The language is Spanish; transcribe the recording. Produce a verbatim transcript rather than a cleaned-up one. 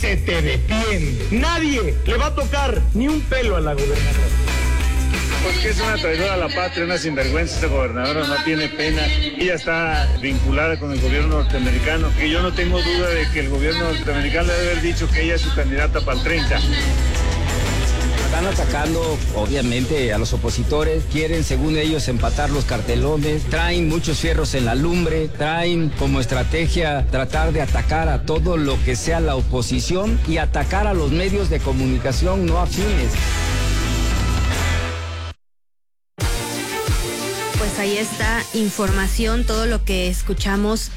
se te defiende. Nadie le va a tocar ni un pelo a la gobernadora. Porque es una traidora a la patria, una sinvergüenza. Esta gobernadora no tiene pena. Ella está vinculada con el gobierno norteamericano. Y yo no tengo duda de que el gobierno norteamericano le debe haber dicho que ella es su candidata para el treinta. Están atacando, obviamente, a los opositores. Quieren, según ellos, empatar los cartelones. Traen muchos fierros en la lumbre. Traen como estrategia tratar de atacar a todo lo que sea la oposición y atacar a los medios de comunicación no afines. Pues ahí está información, todo lo que escuchamos